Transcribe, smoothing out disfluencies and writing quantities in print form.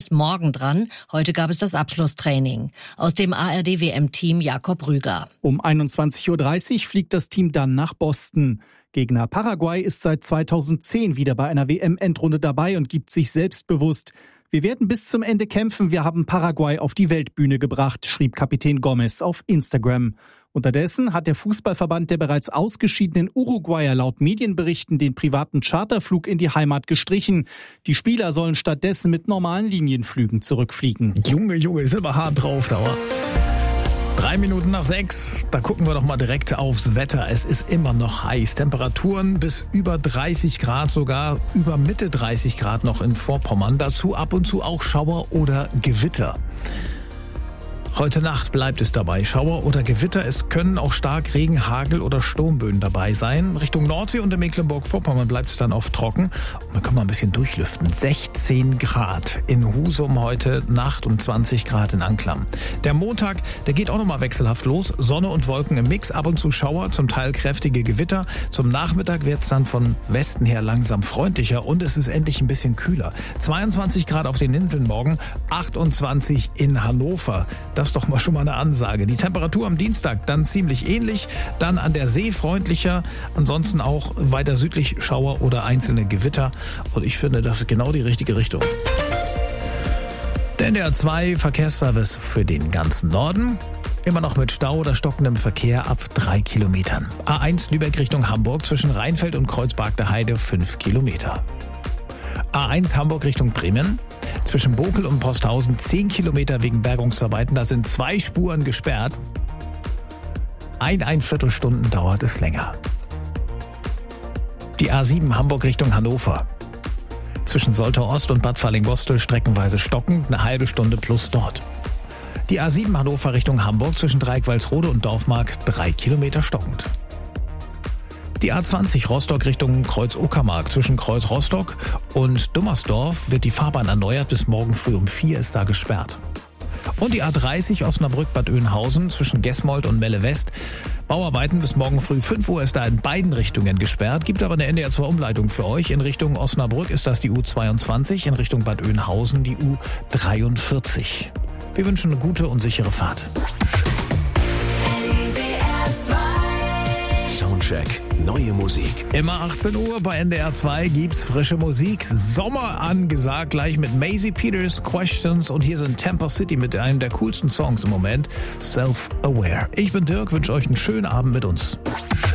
ist morgen dran. Heute gab es das Abschlusstraining. Aus dem ARD-WM-Team Jakob Rüger. Um 21.30 Uhr fliegt das Team dann nach Boston. Gegner Paraguay ist seit 2010 wieder bei einer WM-Endrunde dabei und gibt sich selbstbewusst. Wir werden bis zum Ende kämpfen, wir haben Paraguay auf die Weltbühne gebracht, schrieb Kapitän Gomez auf Instagram. Unterdessen hat der Fußballverband der bereits ausgeschiedenen Uruguayer laut Medienberichten den privaten Charterflug in die Heimat gestrichen. Die Spieler sollen stattdessen mit normalen Linienflügen zurückfliegen. Junge, ist aber hart drauf, Dauer. 5:03, da gucken wir doch mal direkt aufs Wetter. Es ist immer noch heiß. Temperaturen bis über 30 Grad, sogar über Mitte 30 Grad noch in Vorpommern. Dazu ab und zu auch Schauer oder Gewitter. Heute Nacht bleibt es dabei. Schauer oder Gewitter. Es können auch stark Regen, Hagel oder Sturmböen dabei sein. Richtung Nordsee und in Mecklenburg-Vorpommern bleibt es dann oft trocken. Und wir können mal ein bisschen durchlüften. 16 Grad in Husum heute Nacht und 20 Grad in Anklam. Der Montag, der geht auch nochmal wechselhaft los. Sonne und Wolken im Mix, ab und zu Schauer, zum Teil kräftige Gewitter. Zum Nachmittag wird es dann von Westen her langsam freundlicher und es ist endlich ein bisschen kühler. 22 Grad auf den Inseln morgen, 28 in Hannover. Das ist doch mal schon mal eine Ansage. Die Temperatur am Dienstag dann ziemlich ähnlich, dann an der See freundlicher, ansonsten auch weiter südlich Schauer oder einzelne Gewitter. Und ich finde, das ist genau die richtige Richtung. Der NDR 2 Verkehrsservice für den ganzen Norden. Immer noch mit Stau oder stockendem Verkehr ab 3 Kilometern. A1 Lübeck Richtung Hamburg zwischen Rheinfeld und Kreuzberg der Heide 5 Kilometer. A1 Hamburg Richtung Bremen. Zwischen Bokel und Posthausen 10 Kilometer wegen Bergungsarbeiten. Da sind 2 Spuren gesperrt. Ein Viertelstunden dauert es länger. Die A7 Hamburg Richtung Hannover. Zwischen Soltau Ost und Bad Fallingbostel streckenweise stockend, eine halbe Stunde plus dort. Die A7 Hannover Richtung Hamburg zwischen Dreieck-Walsrode und Dorfmark 3 Kilometer stockend. Die A20 Rostock Richtung Kreuz-Uckermark. Zwischen Kreuz Rostock und Dummersdorf wird die Fahrbahn erneuert. Bis morgen früh um 4 ist da gesperrt. Und die A30 Osnabrück-Bad Oeynhausen zwischen Gesmold und Melle West. Bauarbeiten bis morgen früh 5 Uhr ist da in beiden Richtungen gesperrt. Gibt aber eine NDR 2 Umleitung für euch. In Richtung Osnabrück ist das die U22, in Richtung Bad Oeynhausen die U43. Wir wünschen eine gute und sichere Fahrt. Soundcheck. Neue Musik. Immer 18 Uhr bei NDR 2 gibt's frische Musik. Sommer angesagt, gleich mit Maisie Peters, Questions und hier sind Tampa City mit einem der coolsten Songs im Moment, Self-Aware. Ich bin Dirk, wünsche euch einen schönen Abend mit uns.